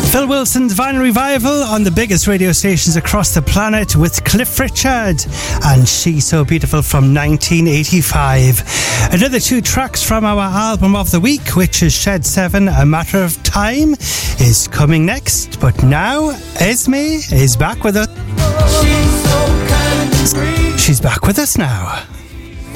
Phil Wilson's Vinyl Revival on the biggest radio stations across the planet with Cliff Richard and She's So Beautiful from 1985. Another two tracks from our album of the week, which is Shed 7, A Matter of Time, is coming next. But now, Esme is back with us. She's back with us now.